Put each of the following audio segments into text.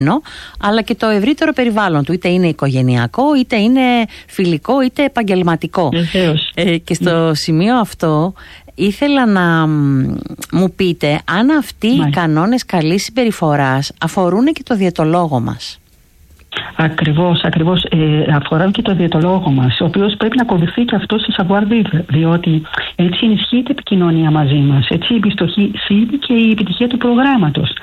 αλλά και το ευρύτερο περιβάλλον του, είτε είναι οικογενειακό, είτε είναι φιλικό, είτε επαγγελματικό. Και στο σημείο αυτό ήθελα να μου πείτε αν αυτοί οι κανόνες καλής συμπεριφοράς αφορούν και το διαιτολόγο μας. Ακριβώς. Αφορά και το διαιτολόγο μας, ο οποίος πρέπει να ακολουθεί και αυτό στο savoir-vivre, διότι έτσι ενισχύεται η επικοινωνία μαζί μας, έτσι η εμπιστοσύνη και η επιτυχία του προγράμματος.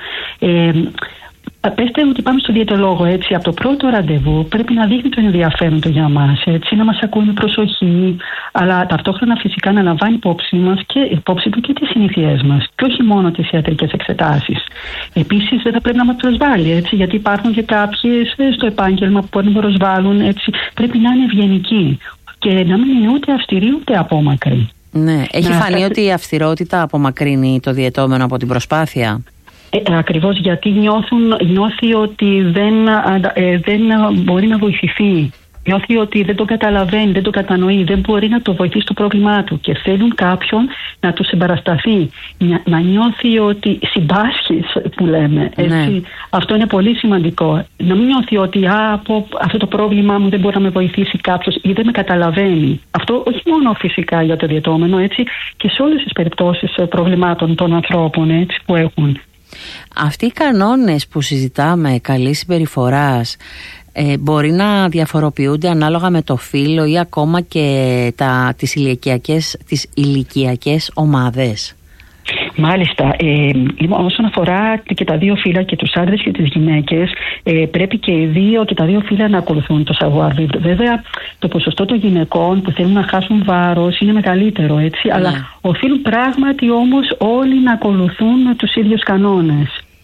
Πέστε ότι πάμε στο διαιτολόγο, έτσι, από το πρώτο ραντεβού πρέπει να δείχνει το ενδιαφέρον του για μας, έτσι, να μας ακούει με προσοχή, αλλά ταυτόχρονα φυσικά να λαμβάνει υπόψη του και τις συνήθειές μας και όχι μόνο τις ιατρικές εξετάσεις. Επίσης δεν θα πρέπει να μας προσβάλλει, έτσι, γιατί υπάρχουν και κάποιες στο επάγγελμα που μπορούν να προσβάλλουν, έτσι, πρέπει να είναι ευγενικοί και να μην είναι ούτε αυστηροί ούτε απόμακροι. Ναι, έχει φανεί ότι η αυστηρότητα απομακρύνει το διαιτώμενο από την προσπάθεια. Ακριβώς, γιατί νιώθει ότι δεν μπορεί να βοηθηθεί. Νιώθει ότι δεν το καταλαβαίνει, δεν το κατανοεί, δεν μπορεί να το βοηθήσει στο πρόβλημά του και θέλουν κάποιον να του συμπαρασταθεί, να νιώθει ότι συμπάσχει, που λέμε. Έτσι. Αυτό είναι πολύ σημαντικό. Να μην νιώθει ότι από αυτό το πρόβλημά μου δεν μπορεί να με βοηθήσει κάποιος ή δεν με καταλαβαίνει. Αυτό όχι μόνο φυσικά για το διαιτώμενο, έτσι, και σε όλες τις περιπτώσεις προβλημάτων των ανθρώπων, έτσι, που έχουν. Αυτοί οι κανόνες που συζητάμε καλής συμπεριφοράς μπορεί να διαφοροποιούνται ανάλογα με το φύλο ή ακόμα και τις ηλικιακές ομάδες. Μάλιστα. Όσον αφορά και τα δύο φύλλα, και τους άντρες και τις γυναίκες, πρέπει και τα δύο φύλλα να ακολουθούν το savoir-vivre. Βέβαια, το ποσοστό των γυναικών που θέλουν να χάσουν βάρος είναι μεγαλύτερο, έτσι, αλλά οφείλουν πράγματι όμως όλοι να ακολουθούν τους ίδιους κανόνες.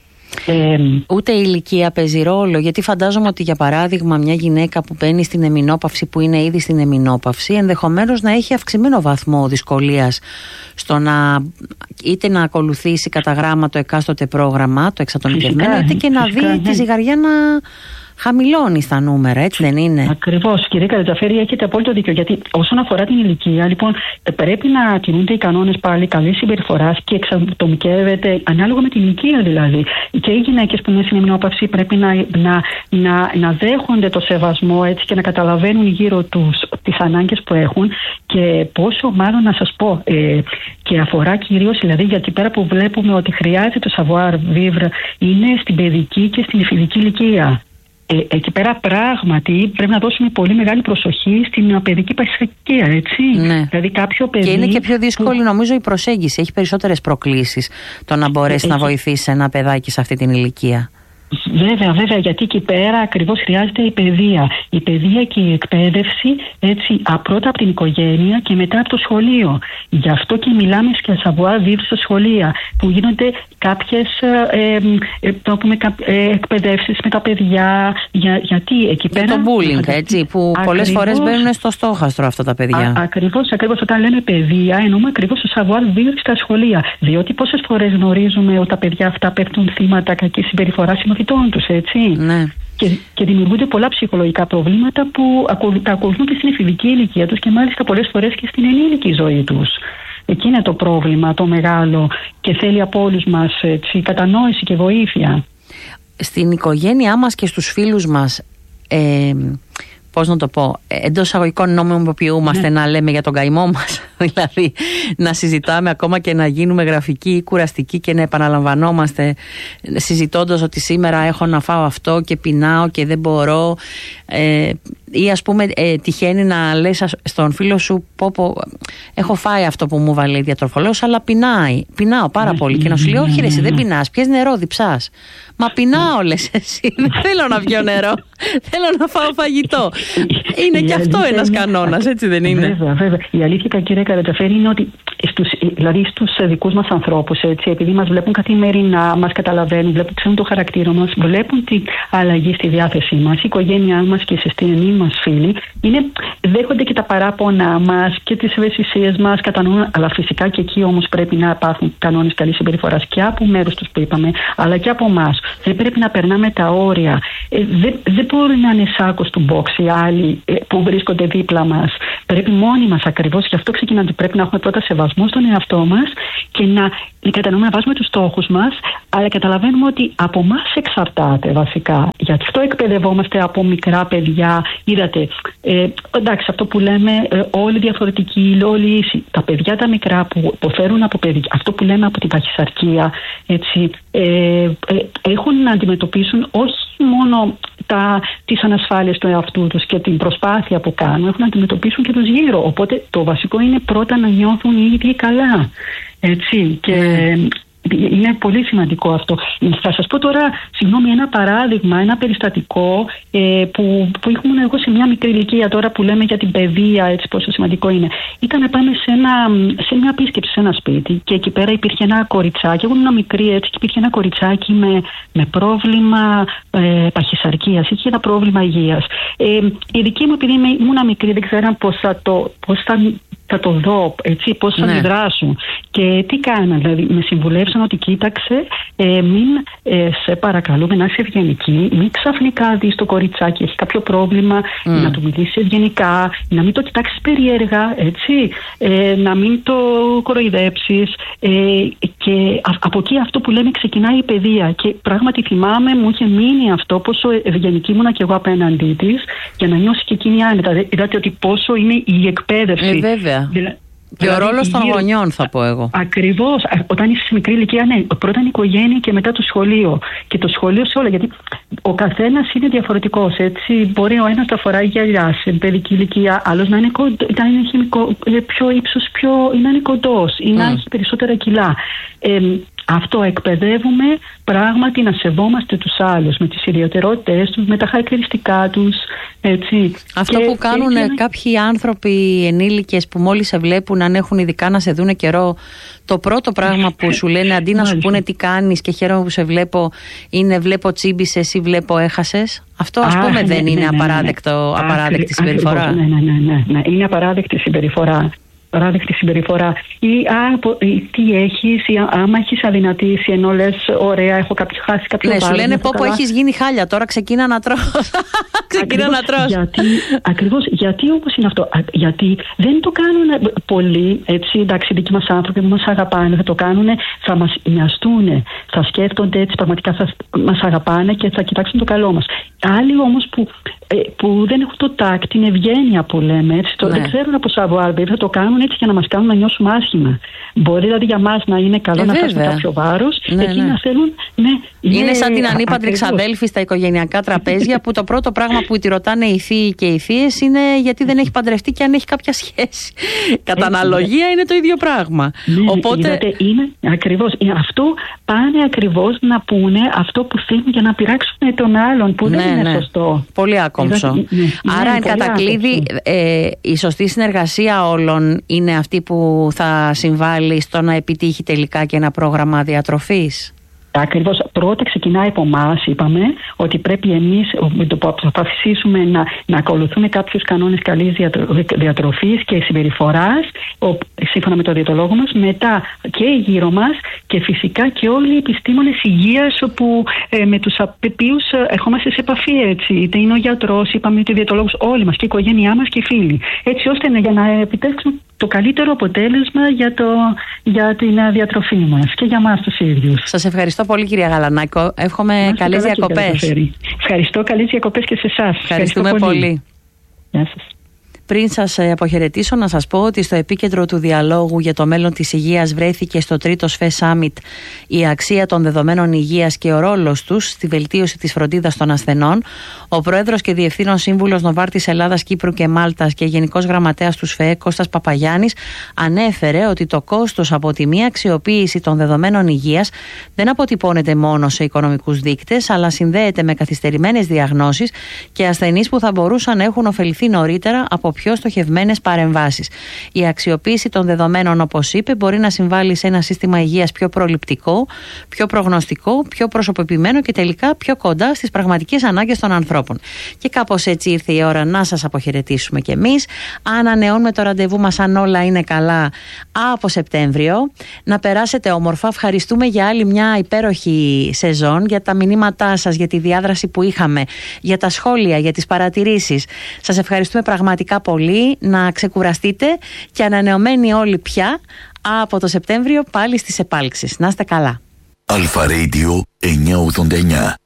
Ούτε η ηλικία παίζει ρόλο, γιατί φαντάζομαι ότι για παράδειγμα μια γυναίκα που μπαίνει στην εμεινόπαυση, που είναι ήδη στην εμεινόπαυση, ενδεχομένως να έχει αυξημένο βαθμό δυσκολίας στο είτε να ακολουθήσει κατά γράμμα το εκάστοτε πρόγραμμα, το εξατομικευμένο, είτε και να δει τη ζυγαριά να χαμηλώνει στα νούμερα, έτσι δεν είναι? Ακριβώς, κυρία Καρατζαφέρη, έχετε απόλυτο δίκιο. Γιατί όσον αφορά την ηλικία, λοιπόν, πρέπει να τηρούνται οι κανόνες πάλι καλής συμπεριφοράς και εξατομικεύεται ανάλογα με την ηλικία, δηλαδή. Και οι γυναίκες που είναι στην εμεινόπαυση πρέπει να δέχονται το σεβασμό, έτσι, και να καταλαβαίνουν γύρω τους τις ανάγκες που έχουν και πόσο, μάλλον να σας πω, και αφορά κυρίως, δηλαδή, γιατί πέρα που βλέπουμε ότι χρειάζεται το savoir-vivre είναι στην παιδική και στην εφηβική ηλικία. Εκεί πέρα πράγματι πρέπει να δώσουμε πολύ μεγάλη προσοχή στην παιδική παχυσαρκία, έτσι. Ναι. Δηλαδή κάποιο παιδί. Και είναι και πιο δύσκολη, νομίζω, η προσέγγιση. Έχει περισσότερες προκλήσεις το να μπορέσει να βοηθήσει ένα παιδάκι σε αυτή την ηλικία. Βέβαια, γιατί εκεί πέρα ακριβώς χρειάζεται η παιδεία. Η παιδεία και η εκπαίδευση, έτσι, πρώτα από την οικογένεια και μετά από το σχολείο. Γι' αυτό και μιλάμε για savoir-vivre στα σχολεία, που γίνονται κάποιες εκπαιδεύσεις με τα παιδιά. Γιατί εκεί πέρα. Για το bullying, έτσι, που πολλές φορές μπαίνουν στο στόχαστρο αυτά τα παιδιά. Ακριβώς, όταν λέμε παιδεία, εννοούμε ακριβώς το savoir-vivre στα σχολεία. Διότι πόσες φορές γνωρίζουμε ότι τα παιδιά αυτά πέφτουν θύματα κακής συμπεριφοράς συμμαθητών τους, έτσι. Ναι. Και δημιουργούνται πολλά ψυχολογικά προβλήματα που τα ακολουθούν και στην εφηβική ηλικία τους και μάλιστα πολλές φορές και στην ενήλικη ζωή τους. Εκεί είναι το πρόβλημα το μεγάλο και θέλει από όλους μας, έτσι, κατανόηση και βοήθεια. Στην οικογένειά μας και στους φίλους μας, πώς να το πω, εντός εισαγωγικών νομιμοποιούμαστε να λέμε για τον καημό μας. Δηλαδή να συζητάμε ακόμα και να γίνουμε γραφικοί ή κουραστικοί και να επαναλαμβανόμαστε συζητώντας ότι σήμερα έχω να φάω αυτό και πεινάω και δεν μπορώ, ή ας πούμε τυχαίνει να λες στον φίλο σου πω έχω φάει αυτό που μου βάλε η διατροφολόγος, αλλά πεινάω πάρα πολύ, και να σου λέει όχι ρε εσύ δεν πεινάς, πιες νερό, διψάς. Μα πεινάω λες εσύ, δεν θέλω να πιω νερό, θέλω να φάω φαγητό. Είναι και αυτό ένας κανόνας, έτσι δεν είναι? Βέβαια. Η αλήθεια, κύριε Καρατζαφέρη, είναι ότι στους δικούς μας ανθρώπους, έτσι, επειδή μας βλέπουν καθημερινά, μας καταλαβαίνουν, ξέρουν το χαρακτήρα μας, βλέπουν την αλλαγή στη διάθεσή μας, η οικογένειά μας και οι συστημοί μας φίλοι, δέχονται και τα παράπονα μας και τις ευαισθησίες μας, κατανοούν, αλλά φυσικά και εκεί όμως πρέπει να υπάρχουν κανόνες καλής συμπεριφοράς και από μέρους τους που είπαμε, αλλά και από εμάς. Δεν πρέπει να περνάμε τα όρια δεν μπορεί να είναι σάκος του box οι άλλοι που βρίσκονται δίπλα μας. Πρέπει μόνοι μας ακριβώς, γι' αυτό ξεκινάμε. Πρέπει να έχουμε πρώτα σεβασμό στον εαυτό μας και να κατανοούμε, να βάζουμε τους στόχους μας, αλλά καταλαβαίνουμε ότι από εμάς εξαρτάται βασικά. Γι' αυτό εκπαιδευόμαστε από μικρά παιδιά. Είδατε, εντάξει, αυτό που λέμε όλοι διαφορετικοί, όλοι τα παιδιά τα μικρά που υποφέρουν από αυτό που λέμε από την παχυσαρκία, έτσι, έχουν να αντιμετωπίσουν όχι μόνο τις ανασφάλειες του εαυτού τους και την προσπάθεια που κάνουν, έχουν να αντιμετωπίσουν και τους γύρω. Οπότε το βασικό είναι πρώτα να νιώθουν οι ίδιοι καλά. Έτσι, και είναι πολύ σημαντικό αυτό. Θα σας πω τώρα, συγγνώμη, ένα παράδειγμα, ένα περιστατικό που ήμουν εγώ σε μια μικρή ηλικία, τώρα που λέμε για την παιδεία, έτσι, πόσο σημαντικό είναι. Ήταν να πάμε σε μια επίσκεψη σε ένα σπίτι και εκεί πέρα υπήρχε ένα κοριτσάκι. Εγώ ήμουν μικρή, έτσι, και υπήρχε ένα κοριτσάκι με πρόβλημα παχυσαρκίας, είχε ένα πρόβλημα υγείας. Η δική μου, επειδή ήμουν μικρή, δεν ξέραν πώς θα το δω, έτσι, πώς θα αντιδράσουν. Και τι κάναν, δηλαδή με συμβουλεύσαν ότι κοίταξε, μην σε παρακαλούμε να είσαι ευγενική, μην ξαφνικά δεις το κοριτσάκι έχει κάποιο πρόβλημα, να του μιλήσεις ευγενικά, να μην το κοιτάξεις περίεργα, έτσι, να μην το κοροϊδέψεις, και από εκεί αυτό που λέμε ξεκινάει η παιδεία. Και πράγματι θυμάμαι, μου είχε μείνει αυτό, πόσο ευγενική ήμουνα και εγώ απέναντί της, για να νιώσει και εκείνη άνετα. Είδατε ότι πόσο είναι η εκπαίδευση. Βέβαια. Και ο ρόλος των γονιών, θα πω εγώ. Ακριβώς. Όταν είσαι σε μικρή ηλικία, ναι, πρώτα είναι η οικογένεια και μετά το σχολείο. Και το σχολείο σε όλα, γιατί ο καθένας είναι διαφορετικός. Έτσι, μπορεί ο ένας να φοράει γυαλιά σε παιδική ηλικία, άλλος να είναι πιο ύψος, να είναι κοντός ή να έχει περισσότερα κιλά. Αυτό εκπαιδεύουμε πράγματι να σεβόμαστε τους άλλους με τις ιδιαιτερότητες τους, με τα χαρακτηριστικά τους, έτσι. Αυτό που κάνουν κάποιοι άνθρωποι ενήλικες που μόλις σε βλέπουν, αν έχουν ειδικά να σε δούνε καιρό, το πρώτο πράγμα που σου λένε, αντί να σου πούνε τι κάνεις και χαίρομαι που σε βλέπω, είναι βλέπω τσίμπησες ή βλέπω έχασες. Αυτό, ας πούμε, δεν είναι απαράδεκτη συμπεριφορά. Ναι, είναι απαράδεκτη συμπεριφορά. Παράδεκτη συμπεριφορά. Ή τι έχεις, ή άμα έχεις αδυνατήσει, ενώ λες ωραία, έχω χάσει κάποιο βάρος. Ναι, σου λένε πω έχεις γίνει χάλια, τώρα ξεκίνα να τρως. Ακριβώς, γιατί όμως είναι αυτό? Γιατί δεν το κάνουν πολλοί, έτσι, εντάξει, οι δικοί μας άνθρωποι που μας αγαπάνε, θα το κάνουν, θα μας νοιαστούν, θα σκέφτονται έτσι, πραγματικά θα μας αγαπάνε και θα κοιτάξουν το καλό μας. Άλλοι όμως που δεν έχουν το τάκ, την ευγένεια που λέμε, έτσι, δεν ξέρουν από savoir vivre, θα το κάνουν έτσι για να μας κάνουν να νιώσουμε άσχημα. Μπορεί δηλαδή για μας να είναι καλό να φτάσουμε κάποιο βάρος, εκεί να θέλουν. Είναι σαν την ανήπαντρη ξαδέλφη στα οικογενειακά τραπέζια, που το πρώτο πράγμα που τη ρωτάνε οι θείοι και οι θείες είναι γιατί δεν έχει παντρευτεί και αν έχει κάποια σχέση. Κατά αναλογία είναι το ίδιο πράγμα. Οπότε είναι ακριβώς αυτό, πάνε ακριβώς να πούνε αυτό που θέλουν για να πειράξουν τον άλλον, που δεν είναι σωστό. Πολύ άκομψο. Άρα, εν κατακλείδη, η σωστή συνεργασία όλων είναι αυτή που θα συμβάλλει στο να επιτύχει τελικά και ένα πρόγραμμα διατροφής. Ακριβώς. Πρώτα ξεκινάει από εμάς, είπαμε, ότι πρέπει εμείς που αποφασίσουμε να ακολουθούμε κάποιους κανόνες καλής διατροφής και συμπεριφοράς, σύμφωνα με το διαιτολόγο μας, μετά και γύρω μας και φυσικά και όλοι οι επιστήμονες υγείας με τους οποίους ερχόμαστε σε επαφή, έτσι. Είτε είναι ο γιατρός, είπαμε ότι ο διαιτολόγος, όλοι μας και η οικογένειά μας και οι φίλοι. Έτσι ώστε για να επιτύχουμε το καλύτερο αποτέλεσμα για την διατροφή μας και για μας τους ίδιους. Σας ευχαριστώ πολύ, κυρία Γαλανάκο. Εύχομαι καλές διακοπές. Ευχαριστώ, καλές διακοπές και σε εσάς. Ευχαριστούμε πολύ. Γεια σας. Πριν σας αποχαιρετήσω, να σας πω ότι στο επίκεντρο του διαλόγου για το μέλλον της υγείας βρέθηκε στο τρίτο ΣΦΕ Summit η αξία των δεδομένων υγείας και ο ρόλος τους στη βελτίωση της φροντίδας των ασθενών. Ο Πρόεδρος και Διευθύνων Σύμβουλος Νοβάρτης Ελλάδας, Κύπρου και Μάλτας και Γενικός Γραμματέας του ΣΦΕ, Κώστας Παπαγιάννης, ανέφερε ότι το κόστος από τη μη αξιοποίηση των δεδομένων υγείας δεν αποτυπώνεται μόνο σε οικονομικούς δείκτες, αλλά συνδέεται με καθυστερημένες διαγνώσεις και ασθενείς που θα μπορούσαν να έχουν ωφεληθεί νωρίτερα από πιο στοχευμένες παρεμβάσεις. Η αξιοποίηση των δεδομένων, όπως είπε, μπορεί να συμβάλλει σε ένα σύστημα υγείας πιο προληπτικό, πιο προγνωστικό, πιο προσωποποιημένο και τελικά πιο κοντά στις πραγματικές ανάγκες των ανθρώπων. Και κάπως έτσι ήρθε η ώρα να σας αποχαιρετήσουμε κι εμείς. Ανανεώνουμε το ραντεβού μας, αν όλα είναι καλά, από Σεπτέμβριο. Να περάσετε όμορφα. Ευχαριστούμε για άλλη μια υπέροχη σεζόν, για τα μηνύματά σας, για τη διάδραση που είχαμε, για τα σχόλια, για τις παρατηρήσεις. Σας ευχαριστούμε πραγματικά πολύ. Να ξεκουραστείτε και ανανεωμένοι όλοι πια από το Σεπτέμβριο πάλι στις επάλξεις. Να είστε καλά. Αλφα Radio 989.